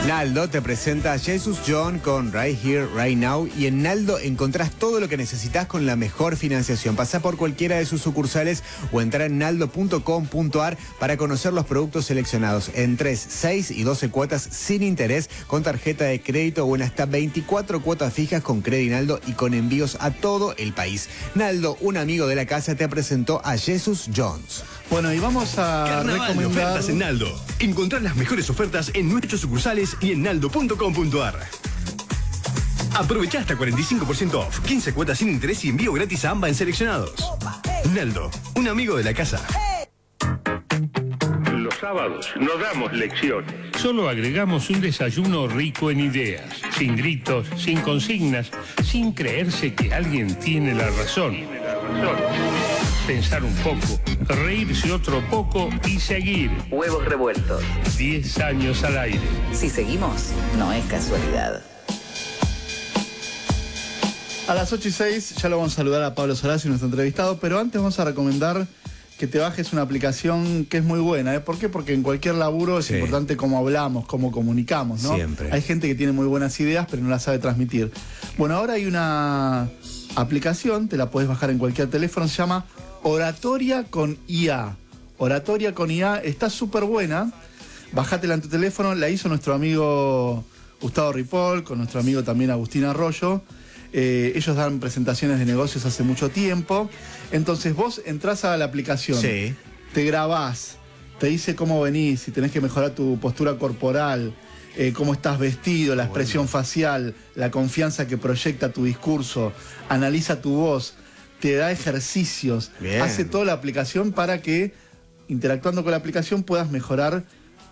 Naldo te presenta a Jesus John con Right Here, Right Now, y en Naldo encontrás todo lo que necesitas con la mejor financiación. Pasá por cualquiera de sus sucursales o entrá en naldo.com.ar para conocer los productos seleccionados en 3, 6 y 12 cuotas sin interés con tarjeta de crédito o en hasta 24 cuotas fijas con Credinaldo y con envíos a todo el país. Naldo, un amigo de la casa, te presentó a Jesus Jones. Bueno, y vamos a Carnaval de ofertas en Naldo. Encontrá las mejores ofertas en nuestras sucursales y en naldo.com.ar. Aprovechá hasta 45% off, 15 cuotas sin interés y envío gratis a AMBA en seleccionados. Naldo, un amigo de la casa. Los sábados no damos lecciones. Solo agregamos un desayuno rico en ideas, sin gritos, sin consignas, sin creerse que alguien tiene la razón. Pensar un poco, reírse otro poco y seguir. Huevos revueltos. 10 años al aire. Si seguimos, no es casualidad. A las 8:06 ya lo vamos a saludar a Pablo Soracio, nuestro entrevistado, pero antes vamos a recomendar que te bajes una aplicación que es muy buena. ¿Por qué? Porque en cualquier laburo es importante cómo hablamos, cómo comunicamos, ¿no? Siempre. Hay gente que tiene muy buenas ideas, pero no las sabe transmitir. Bueno, ahora hay una aplicación, te la puedes bajar en cualquier teléfono, se llama Oratoria con IA. Oratoria con IA está súper buena. Bájatela en tu teléfono, la hizo nuestro amigo Gustavo Ripoll, con nuestro amigo también Agustín Arroyo. Ellos dan presentaciones de negocios hace mucho tiempo. Entonces vos entrás a la aplicación, te grabás, te dice cómo venís, si tenés que mejorar tu postura corporal, cómo estás vestido, la expresión facial, la confianza que proyecta tu discurso, analiza tu voz, te da ejercicios, hace toda la aplicación para que, interactuando con la aplicación, puedas mejorar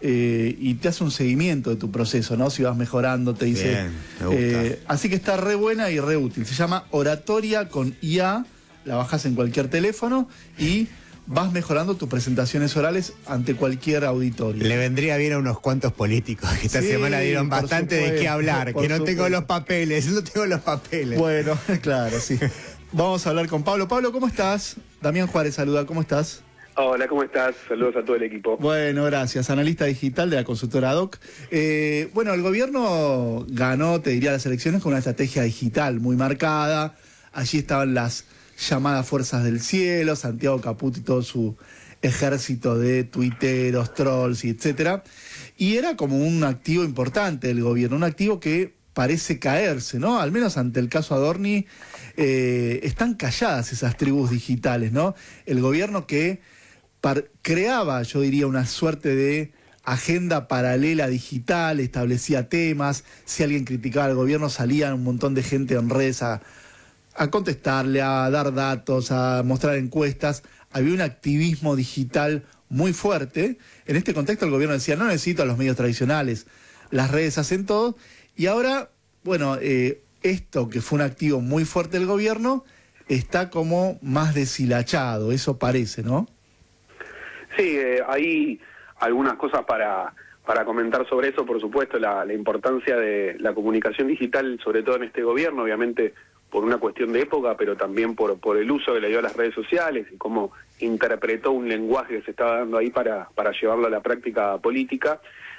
y te hace un seguimiento de tu proceso, ¿no? Si vas mejorando, te dice. Bien, me gusta. Así que está re buena y re útil. Se llama Oratoria con IA, la bajás en cualquier teléfono y vas mejorando tus presentaciones orales ante cualquier auditorio. Le vendría bien a unos cuantos políticos que esta semana dieron bastante de qué hablar, que no tengo los papeles, no tengo los papeles. Bueno, claro, sí. Vamos a hablar con Pablo. Pablo, ¿cómo estás? Damián Juárez saluda, ¿cómo estás? Hola, ¿cómo estás? Saludos a todo el equipo. Bueno, gracias. Analista digital de la consultora ADOC. Bueno, el gobierno ganó, te diría, las elecciones con una estrategia digital muy marcada. Allí estaban las llamadas fuerzas del cielo, Santiago Caputo y todo su ejército de tuiteros, trolls y etcétera. Y era como un activo importante del gobierno, un activo que parece caerse, ¿no? Al menos ante el caso Adorni, están calladas esas tribus digitales, ¿no? El gobierno que creaba, yo diría, una suerte de agenda paralela digital, establecía temas, si alguien criticaba al gobierno salía un montón de gente en redes a contestarle, a dar datos, a mostrar encuestas. Había un activismo digital muy fuerte. En este contexto el gobierno decía, no necesito a los medios tradicionales, las redes hacen todo. Y ahora, bueno, esto que fue un activo muy fuerte del gobierno está como más deshilachado, eso parece, ¿no? Sí, hay algunas cosas para comentar sobre eso, por supuesto, la importancia de la comunicación digital, sobre todo en este gobierno, obviamente por una cuestión de época, pero también por el uso que le dio a las redes sociales y cómo interpretó un lenguaje que se estaba dando ahí para llevarlo a la práctica política.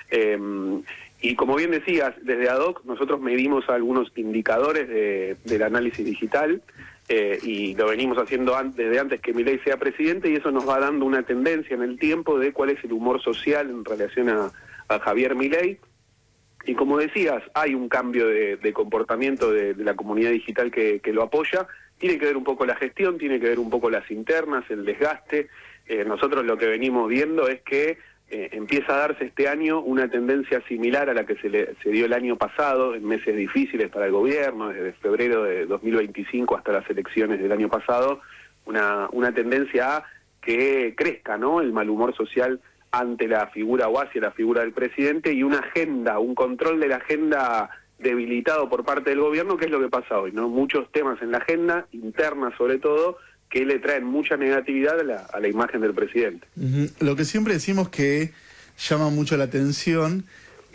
Y como bien decías, desde ADOC nosotros medimos algunos indicadores del análisis digital y lo venimos haciendo desde antes que Milei sea presidente, y eso nos va dando una tendencia en el tiempo de cuál es el humor social en relación a Javier Milei. Y como decías, hay un cambio de comportamiento de la comunidad digital que lo apoya. Tiene que ver un poco la gestión, tiene que ver un poco las internas, el desgaste. Nosotros lo que venimos viendo es que empieza a darse este año una tendencia similar a la que se dio el año pasado, en meses difíciles para el gobierno, desde febrero de 2025 hasta las elecciones del año pasado, una tendencia a que crezca, ¿no?, el mal humor social ante la figura o hacia la figura del presidente, y una agenda, un control de la agenda debilitado por parte del gobierno, que es lo que pasa hoy, ¿no? Muchos temas en la agenda, interna sobre todo, que le traen mucha negatividad a la imagen del presidente. Lo que siempre decimos que llama mucho la atención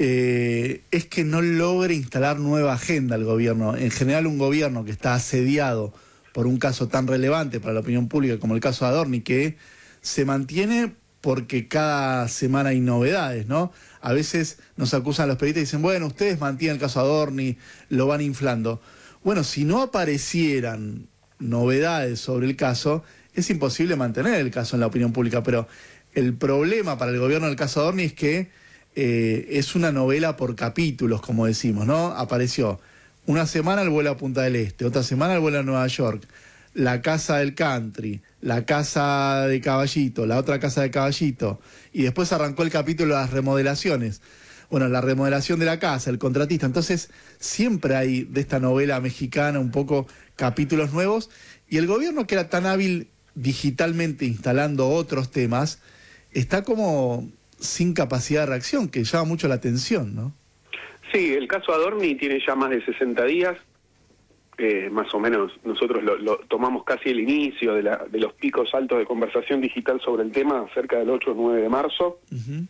es que no logra instalar nueva agenda el gobierno. En general, un gobierno que está asediado por un caso tan relevante para la opinión pública como el caso de Adorni, que se mantiene porque cada semana hay novedades, ¿no? A veces nos acusan los periodistas y dicen, bueno, ustedes mantienen el caso Adorni, lo van inflando. Bueno, si no aparecieran novedades sobre el caso, es imposible mantener el caso en la opinión pública, pero el problema para el gobierno del caso Adorni es que es una novela por capítulos, como decimos, ¿no? Apareció una semana el vuelo a Punta del Este, otra semana el vuelo a Nueva York, la casa del country, la casa de Caballito, la otra casa de Caballito, y después arrancó el capítulo de las remodelaciones. Bueno, la remodelación de la casa, el contratista. Entonces, siempre hay de esta novela mexicana un poco capítulos nuevos, y el gobierno, que era tan hábil digitalmente instalando otros temas, está como sin capacidad de reacción, que llama mucho la atención, ¿no? Sí, el caso Adorni tiene ya más de 60 días, más o menos nosotros lo tomamos casi el inicio de los picos altos de conversación digital sobre el tema, cerca del 8 o 9 de marzo.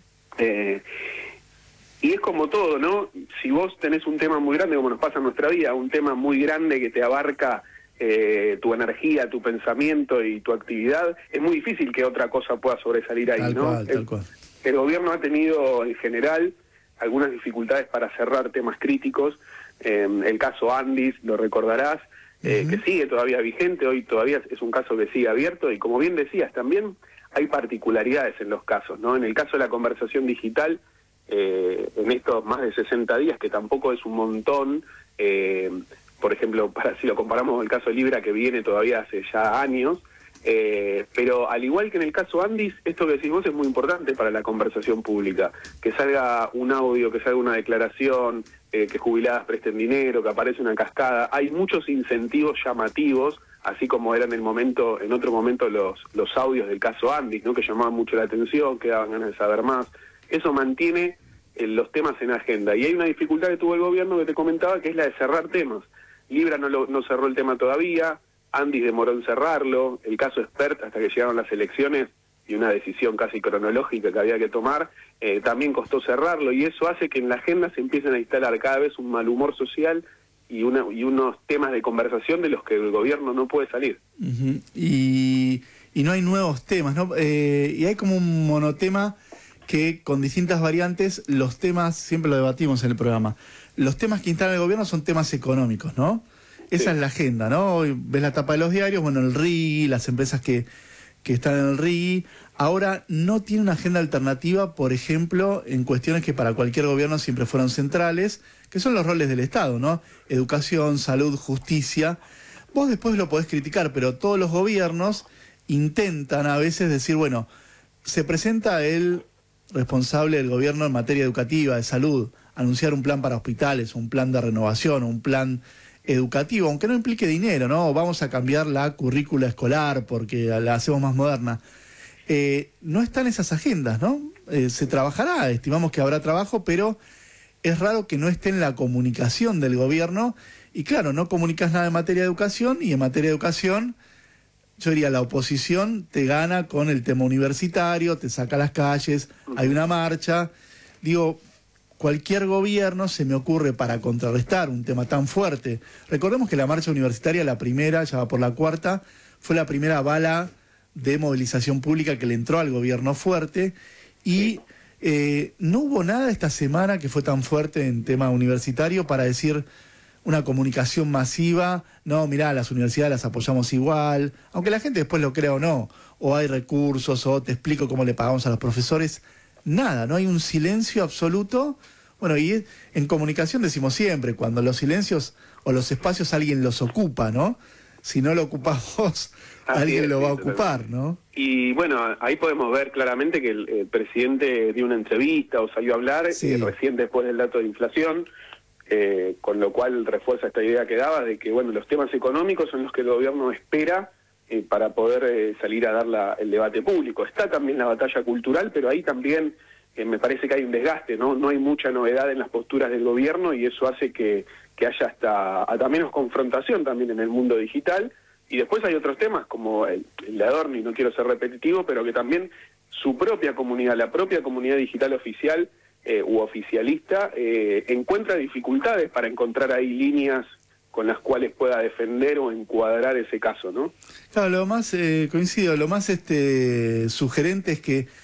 Y es como todo, ¿no? Si vos tenés un tema muy grande, como nos pasa en nuestra vida, un tema muy grande que te abarca tu energía, tu pensamiento y tu actividad, es muy difícil que otra cosa pueda sobresalir ahí, ¿no? Tal cual. El gobierno ha tenido, en general, algunas dificultades para cerrar temas críticos. El caso Andis, lo recordarás, que sigue todavía vigente, hoy todavía es un caso que sigue abierto, y como bien decías, también hay particularidades en los casos, ¿no? En el caso de la conversación digital, en estos más de 60 días, que tampoco es un montón, por ejemplo, si lo comparamos con el caso Libra, que viene todavía hace ya años, pero al igual que en el caso Andis, esto que decís vos es muy importante para la conversación pública, que salga un audio, que salga una declaración, que jubiladas presten dinero, que aparece una cascada. Hay muchos incentivos llamativos, así como eran en otro momento los audios del caso Andis, ¿no? Que llamaban mucho la atención, que daban ganas de saber más. Eso mantiene los temas en agenda, y hay una dificultad que tuvo el gobierno que te comentaba, que es la de cerrar temas. Libra no cerró el tema todavía, Andis demoró en cerrarlo, el caso Expert hasta que llegaron las elecciones y una decisión casi cronológica que había que tomar, también costó cerrarlo, y eso hace que en la agenda se empiecen a instalar cada vez un mal humor social y unos temas de conversación de los que el gobierno no puede salir. Y no hay nuevos temas, ¿no? Y hay como un monotema que con distintas variantes, los temas, siempre lo debatimos en el programa, los temas que instala el gobierno son temas económicos, ¿no? Esa es la agenda, ¿no? Hoy ves la tapa de los diarios, bueno, el RIGI, las empresas que están en el RIGI. Ahora no tiene una agenda alternativa, por ejemplo, en cuestiones que para cualquier gobierno siempre fueron centrales, que son los roles del Estado, ¿no? Educación, salud, justicia. Vos después lo podés criticar, pero todos los gobiernos intentan a veces decir, bueno, se presenta el responsable del gobierno en materia educativa, de salud, anunciar un plan para hospitales, un plan de renovación, un plan educativo, aunque no implique dinero, ¿no? Vamos a cambiar la currícula escolar porque la hacemos más moderna. No están esas agendas, ¿no? Se trabajará, estimamos que habrá trabajo, pero es raro que no esté en la comunicación del gobierno. Y claro, no comunicas nada en materia de educación, y en materia de educación, yo diría, la oposición te gana con el tema universitario, te saca a las calles, hay una marcha. Digo, cualquier gobierno, se me ocurre, para contrarrestar un tema tan fuerte. Recordemos que la marcha universitaria, la primera, ya va por la cuarta, fue la primera bala de movilización pública que le entró al gobierno fuerte, y no hubo nada esta semana que fue tan fuerte en tema universitario para decir una comunicación masiva, no, mirá, las universidades las apoyamos igual, aunque la gente después lo crea o no, o hay recursos, o te explico cómo le pagamos a los profesores. Nada, no hay un silencio absoluto. Bueno, y en comunicación decimos siempre, cuando los silencios o los espacios alguien los ocupa, ¿no? Si no lo ocupas vos, alguien lo va a ocupar, ¿no? Y bueno, ahí podemos ver claramente que el presidente dio una entrevista o salió a hablar recién después del dato de inflación, con lo cual refuerza esta idea que daba de que, bueno, los temas económicos son los que el gobierno espera para poder salir a dar el debate público. Está también la batalla cultural, pero ahí también me parece que hay un desgaste, ¿no? No hay mucha novedad en las posturas del gobierno, y eso hace que haya hasta menos confrontación también en el mundo digital. Y después hay otros temas como el de Adorni, no quiero ser repetitivo, pero que también su propia comunidad, la propia comunidad digital oficial u oficialista, encuentra dificultades para encontrar ahí líneas con las cuales pueda defender o encuadrar ese caso, ¿no? Claro, lo más, coincido, lo más sugerente es que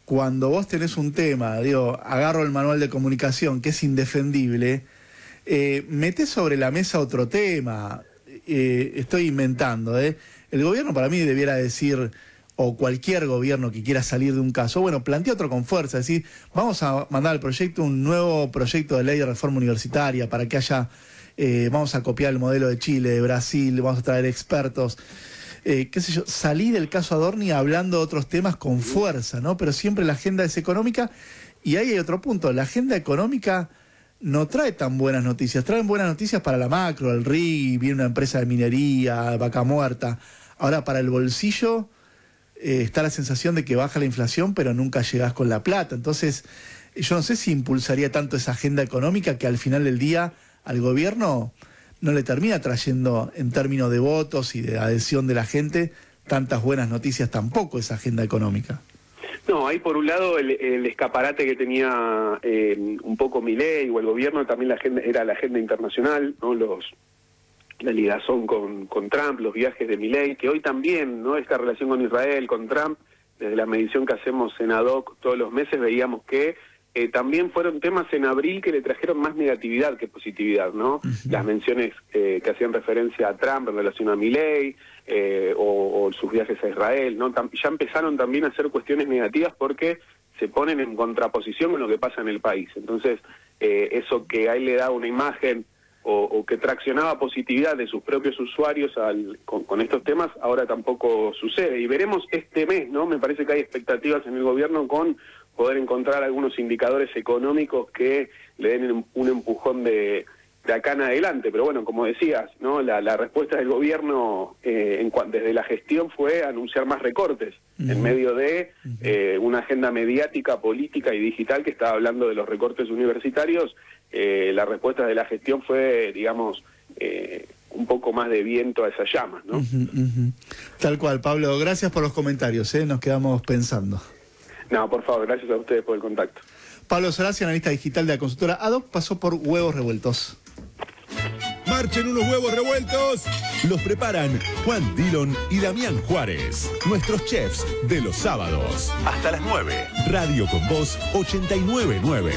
cuando vos tenés un tema, digo, agarro el manual de comunicación que es indefendible, metés sobre la mesa otro tema. Estoy inventando, El gobierno para mí debiera decir, o cualquier gobierno que quiera salir de un caso, bueno, plantea otro con fuerza, es decir, vamos a mandar al proyecto un nuevo proyecto de ley de reforma universitaria para que haya, vamos a copiar el modelo de Chile, de Brasil, vamos a traer expertos, qué sé yo, salí del caso Adorni hablando de otros temas con fuerza, ¿no? Pero siempre la agenda es económica, y ahí hay otro punto, la agenda económica no trae tan buenas noticias, traen buenas noticias para la macro, el RIG, viene una empresa de minería, Vaca Muerta. Ahora para el bolsillo está la sensación de que baja la inflación, pero nunca llegás con la plata. Entonces, yo no sé si impulsaría tanto esa agenda económica que al final del día al gobierno no le termina trayendo en términos de votos y de adhesión de la gente tantas buenas noticias tampoco esa agenda económica. No, ahí por un lado el escaparate que tenía un poco Milei o el gobierno, también era la agenda internacional, ¿no? La ligazón con Trump, los viajes de Milei, que hoy también, ¿no? Esta relación con Israel, con Trump, desde la medición que hacemos en ad hoc todos los meses, veíamos que también fueron temas en abril que le trajeron más negatividad que positividad, ¿no? Uh-huh. Las menciones que hacían referencia a Trump en relación a Milei, o sus viajes a Israel, ¿no? Ya empezaron también a ser cuestiones negativas porque se ponen en contraposición con lo que pasa en el país. Entonces, eso que a él le da una imagen o que traccionaba positividad de sus propios usuarios con estos temas, ahora tampoco sucede. Y veremos este mes, ¿no? Me parece que hay expectativas en el gobierno con poder encontrar algunos indicadores económicos que le den un empujón de acá en adelante. Pero bueno, como decías, ¿no? La respuesta del gobierno desde la gestión fue anunciar más recortes, uh-huh, en medio de una agenda mediática, política y digital que estaba hablando de los recortes universitarios. La respuesta de la gestión fue, digamos, un poco más de viento a esas llamas, ¿no? Uh-huh, uh-huh. Tal cual, Pablo, gracias por los comentarios, nos quedamos pensando. No, por favor, gracias a ustedes por el contacto. Pablo Soraci, analista digital de la consultora ad hoc, pasó por Huevos Revueltos. ¡Marchen unos huevos revueltos! Los preparan Juan Dillon y Damián Juárez, nuestros chefs de los sábados. Hasta las 9. Radio con Voz 89.9.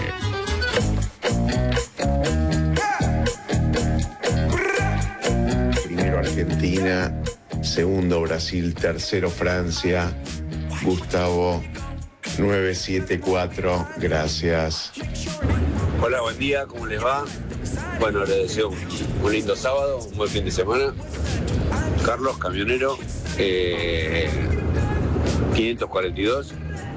Primero Argentina, segundo Brasil, tercero Francia. Gustavo 974, gracias. Hola, buen día, ¿cómo les va? Bueno, les deseo un lindo sábado, un buen fin de semana. Carlos, camionero, 542.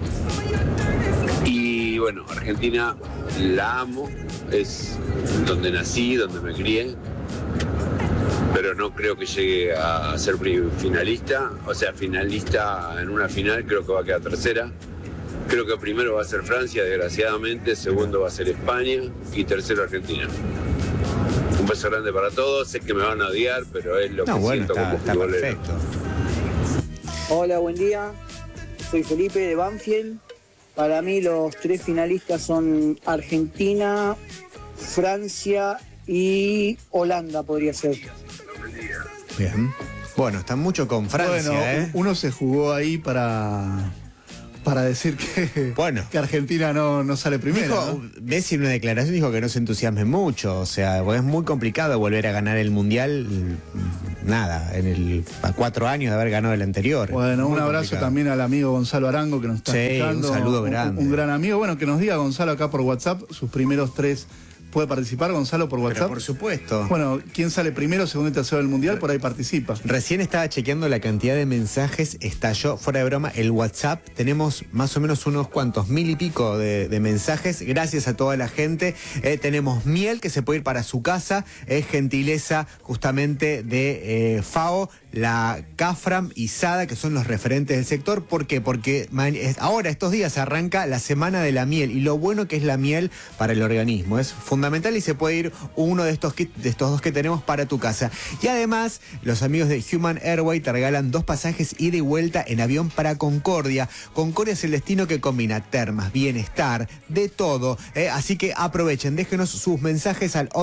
Y bueno, Argentina la amo, es donde nací, donde me crié, pero no creo que llegue a ser finalista, o sea, finalista en una final, creo que va a quedar tercera. Creo que primero va a ser Francia, desgraciadamente, segundo va a ser España y tercero Argentina. Un beso grande para todos, sé que me van a odiar, pero es lo que siento como futbolero. Perfecto. Hola, buen día, soy Felipe de Banfield. Para mí los tres finalistas son Argentina, Francia y Holanda podría ser. Bien. Bueno, está mucho con Francia, Bueno, uno se jugó ahí para decir que Argentina no sale primero. Dijo, Messi en una declaración dijo que no se entusiasme mucho, o sea, es muy complicado volver a ganar el Mundial, nada, a 4 años de haber ganado el anterior. Bueno, un abrazo complicado también al amigo Gonzalo Arango que nos está escuchando. Un saludo grande. Un gran amigo. Bueno, que nos diga Gonzalo acá por WhatsApp sus primeros 3. ¿Puede participar Gonzalo por WhatsApp? Pero por supuesto. Bueno, ¿quién sale primero, segundo y tercero del Mundial? Por ahí participa. Recién estaba chequeando la cantidad de mensajes, estalló, fuera de broma, el WhatsApp. Tenemos más o menos unos cuantos 1000 y pico de mensajes. Gracias a toda la gente. Tenemos miel que se puede ir para su casa. Es gentileza justamente de FAO, la CAFRAM y SADA, que son los referentes del sector. ¿Por qué? Porque ahora, estos días, arranca la Semana de la Miel. Y lo bueno que es la miel para el organismo. Es fundamental fundamental y se puede ir uno de estos kits, de estos dos que tenemos para tu casa. Y además, los amigos de Human Airway te regalan 2 pasajes ida y vuelta en avión para Concordia. Concordia es el destino que combina termas, bienestar, de todo. Así que aprovechen, déjenos sus mensajes al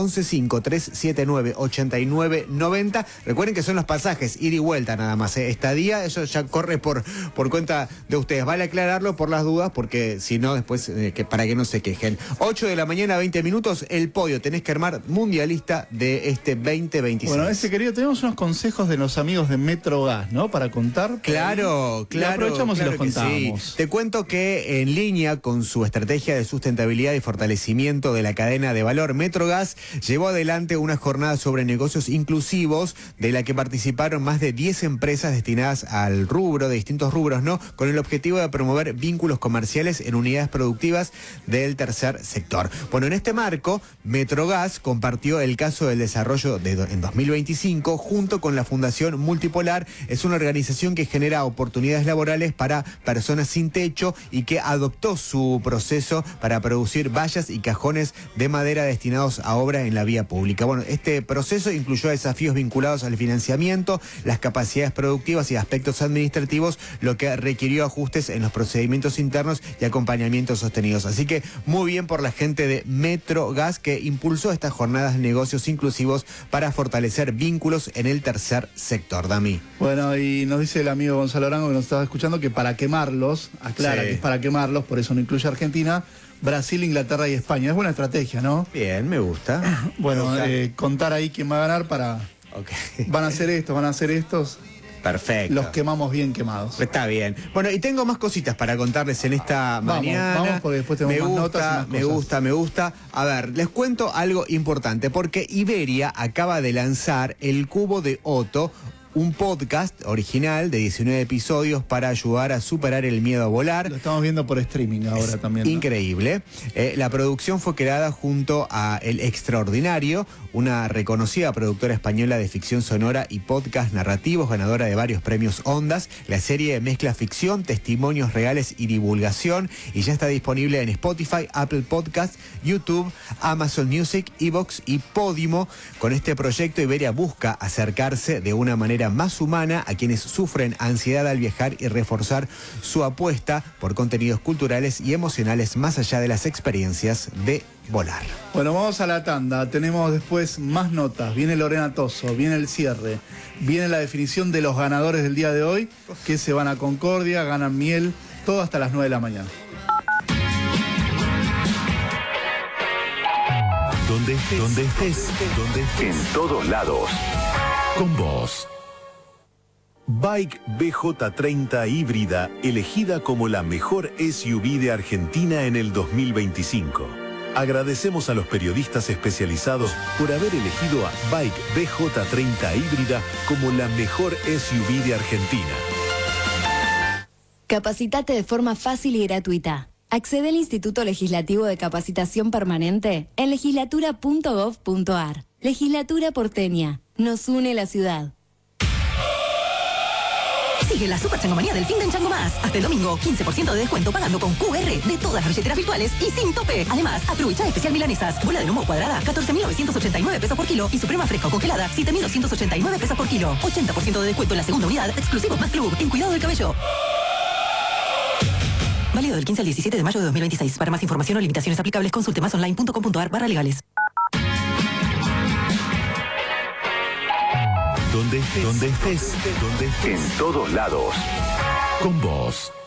115-379-8990. Recuerden que son los pasajes ida y vuelta nada más. Estadía, eso ya corre por cuenta de ustedes. Vale aclararlo por las dudas, porque si no, después, para que no se quejen. 8 de la mañana, 20 minutos, el podio. Tenés que armar mundialista de este 2026. Bueno, querido, tenemos unos consejos de los amigos de Metrogas, ¿no? Para contar. Claro. Aprovechamos y los contamos. Sí. Te cuento que en línea con su estrategia de sustentabilidad y fortalecimiento de la cadena de valor, Metrogas llevó adelante una jornada sobre negocios inclusivos de la que participaron más de 10 empresas destinadas al rubro, de distintos rubros, ¿no? Con el objetivo de promover vínculos comerciales en unidades productivas del tercer sector. Bueno, en este marco, Metrogas compartió el caso del desarrollo en 2025 junto con la Fundación Multipolar. Es una organización que genera oportunidades laborales para personas sin techo y que adoptó su proceso para producir vallas y cajones de madera destinados a obra en la vía pública. Bueno, este proceso incluyó desafíos vinculados al financiamiento, las capacidades productivas y aspectos administrativos, lo que requirió ajustes en los procedimientos internos y acompañamientos sostenidos. Así que muy bien por la gente de Metrogas que impulsó estas jornadas de negocios inclusivos para fortalecer vínculos en el tercer sector. Dami. Bueno, y nos dice el amigo Gonzalo Arango que nos estaba escuchando que para quemarlos, aclara que es para quemarlos, por eso no incluye Argentina, Brasil, Inglaterra y España. Es buena estrategia, ¿no? Bien, me gusta. Bueno, contar ahí quién va a ganar para... Okay. Van a hacer estos. Perfecto. Los quemamos bien quemados. Está bien. Bueno, y tengo más cositas para contarles en esta mañana. Vamos, porque después tenemos más notas y más cosas. Me gusta. A ver, les cuento algo importante, porque Iberia acaba de lanzar el Cubo de Otto, un podcast original de 19 episodios para ayudar a superar el miedo a volar. Lo estamos viendo por streaming ahora también, ¿no? Increíble. La producción fue creada junto a El Extraordinario, una reconocida productora española de ficción sonora y podcast narrativos, ganadora de varios premios Ondas. La serie mezcla ficción, testimonios reales y divulgación, y ya está disponible en Spotify, Apple Podcasts, YouTube, Amazon Music, Evox y Podimo. Con este proyecto, Iberia busca acercarse de una manera más humana a quienes sufren ansiedad al viajar y reforzar su apuesta por contenidos culturales y emocionales más allá de las experiencias de volar. Bueno, vamos a la tanda. Tenemos después más notas. Viene Lorena Tosso, viene el cierre, viene la definición de los ganadores del día de hoy, que se van a Concordia, ganan miel, todo hasta las 9 de la mañana. Donde estés, en todos lados. Con vos. Bike BJ30 híbrida, elegida como la mejor SUV de Argentina en el 2025. Agradecemos a los periodistas especializados por haber elegido a Bike BJ30 híbrida como la mejor SUV de Argentina. Capacitate de forma fácil y gratuita. Accede al Instituto Legislativo de Capacitación Permanente en legislatura.gov.ar. Legislatura porteña. Nos une la ciudad. Sigue la super changomanía del fin de en Chango Más. Hasta el domingo, 15% de descuento pagando con QR de todas las billeteras virtuales y sin tope. Además, aprovecha especial milanesas. Bola de lomo cuadrada, 14.989 pesos por kilo. Y suprema fresca o congelada, 7.289 pesos por kilo. 80% de descuento en la segunda unidad, exclusivo Más Club, en Cuidado del Cabello. Válido del 15 al 17 de mayo de 2026. Para más información o limitaciones aplicables, consulte masonline.com.ar/legales. Donde estés, en todos lados. Con vos.